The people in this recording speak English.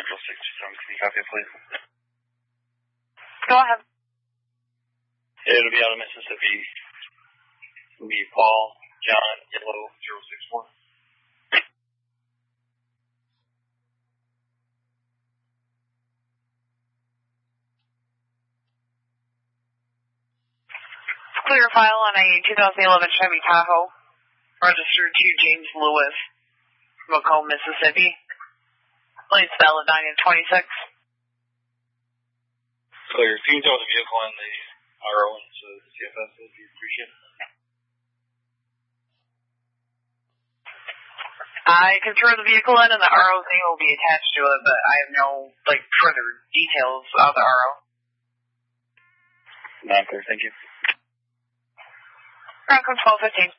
Central 627. Can you copy it, please? Go ahead. It'll be out of Mississippi. It'll be Paul, John, Yellow, 064. Clear file on a 2011 Chevy Tahoe, registered to James Lewis, Macomb, Mississippi. Plates valid 9 and 26. Clear. Can you throw the vehicle in the RO and the CFS if you appreciate it? I can throw the vehicle in and the RO thing will be attached to it, but I have no, further details of the RO. Not clear, thank you. Ground code 1215.